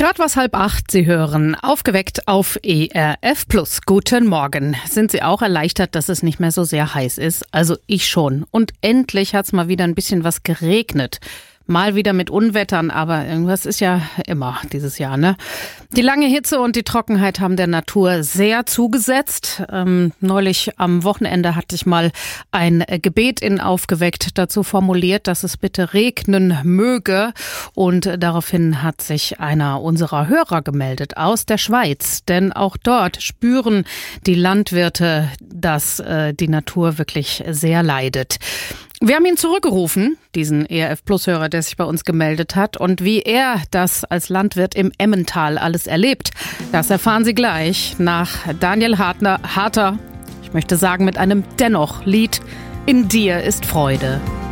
Grad was 7:30, Sie hören Aufgeweckt auf ERF Plus. Guten Morgen. Sind Sie auch erleichtert, dass es nicht mehr so sehr heiß ist? Also ich schon. Und endlich hat's mal wieder ein bisschen was geregnet. Mal wieder mit Unwettern, aber irgendwas ist ja immer dieses Jahr, ne? Die lange Hitze und die Trockenheit haben der Natur sehr zugesetzt. Neulich am Wochenende hatte ich mal ein Gebet in Aufgeweckt dazu formuliert, dass es bitte regnen möge. Und daraufhin hat sich einer unserer Hörer gemeldet aus der Schweiz. Denn auch dort spüren die Landwirte, dass die Natur wirklich sehr leidet. Wir haben ihn zurückgerufen, diesen ERF-Plus-Hörer, der sich bei uns gemeldet hat. Und wie er das als Landwirt im Emmental alles erlebt, das erfahren Sie gleich nach Daniel Harter, ich möchte sagen mit einem Dennoch-Lied. In dir ist Freude.